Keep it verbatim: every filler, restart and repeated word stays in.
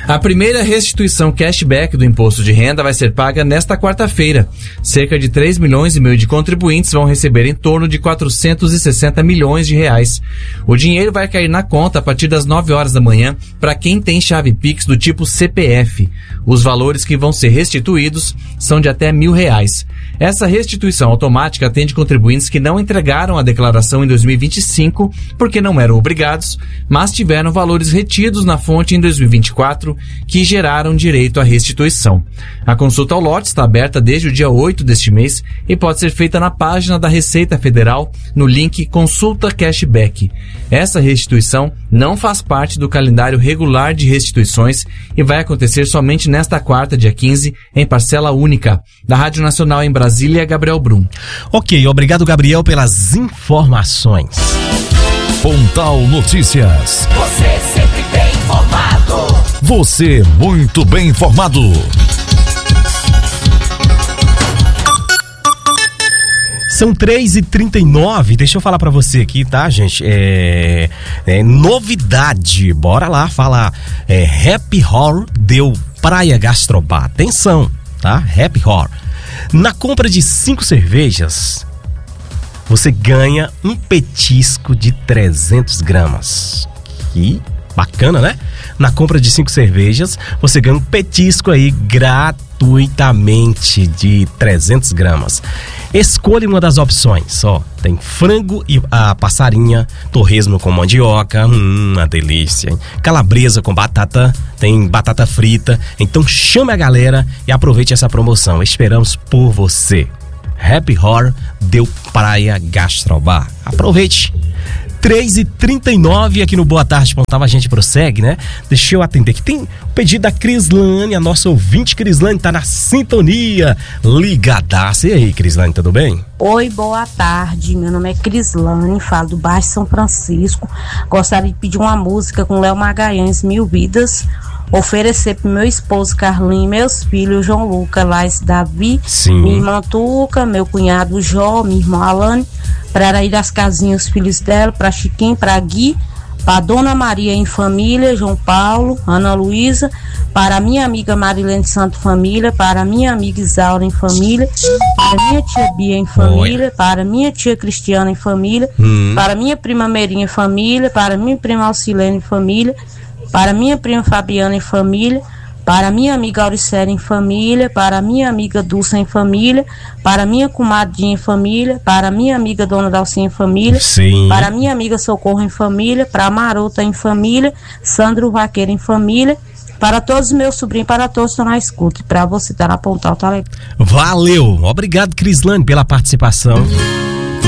A primeira restituição cashback do imposto de renda vai ser paga nesta quarta-feira. Cerca de três milhões e meio de contribuintes vão receber em torno de quatrocentos e sessenta milhões de reais. O dinheiro vai cair na conta a partir das nove horas da manhã para quem tem chave Pix do tipo C P F. Os valores que vão ser restituídos são de até mil reais. Essa restituição automática atende contribuintes que não entregaram a declaração em dois mil e vinte e cinco porque não eram obrigados, mas tiveram valores retidos na fonte em dois mil e vinte e quatro que geraram direito à restituição. A consulta ao lote está aberta desde o dia oito deste mês e pode ser feita na página da Receita Federal no link Consulta Cashback. Essa restituição não faz parte do calendário regular de restituições e vai acontecer somente nesta quarta, dia quinze, em parcela única. Da Rádio Nacional em Brasília, Gabriel Brum. Ok, obrigado, Gabriel, pelas informações. Pontal Notícias. Você sempre bem informado. Você muito bem informado. São três e trinta e nove, deixa eu falar pra você aqui, tá, gente? É, é novidade, bora lá falar. É, Happy Hour deu Praia Gastrobar. Atenção, tá? Happy Hour. Na compra de cinco cervejas, você ganha um petisco de trezentos gramas. Que bacana, né? Na compra de cinco cervejas, você ganha um petisco aí gratuitamente de trezentos gramas. Escolha uma das opções, ó. Tem frango e a passarinha, torresmo com mandioca, hum, uma delícia, hein? Calabresa com batata, tem batata frita. Então chame a galera e aproveite essa promoção. Esperamos por você. Happy Hour deu Praia Gastrobar. Aproveite. três e trinta e nove aqui no Boa Tarde Pontal, a gente prossegue, né? Deixa eu atender que tem o pedido da Crislane, a nossa ouvinte Crislane tá na sintonia, ligadaça. E aí, Crislane, tudo bem? Oi, boa tarde, meu nome é Crislane, falo do bairro São Francisco. Gostaria de pedir uma música com Léo Magalhães, Mil Vidas. Oferecer pro meu esposo Carlinhos, meus filhos João Lucas, Laís, Davi, Sim. minha irmã Tuca, meu cunhado Jó, minha irmã Alane, para ir das casinhas, os filhos dela, para Chiquinho, para Gui, para Dona Maria em família, João Paulo, Ana Luísa, para minha amiga Marilene Santo Família, para minha amiga Isaura em família, para minha tia Bia em família, Oi. para minha tia Cristiana em família, hum. para minha prima Merinha em família, para minha prima Alcilene em família, para minha prima Fabiana em família, para minha amiga Auricélia em família, para minha amiga Dulce em família, para minha comadrinha em família, para minha amiga Dona Dalcinha em família, Sim. para minha amiga Socorro em família, para Marota em família, Sandro Vaqueiro em família, para todos os meus sobrinhos, para todos que estão na escuta, e para você estar na Pontal, tá legal? Valeu, obrigado, Crislane, pela participação.